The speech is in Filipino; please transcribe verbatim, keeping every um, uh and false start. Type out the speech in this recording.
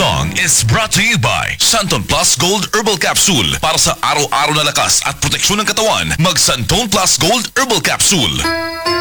song is brought to you by Santon Plus Gold Herbal Capsule. Para sa araw-araw na lakas at proteksyon ng katawan, mag Santon Plus Gold Herbal Capsule.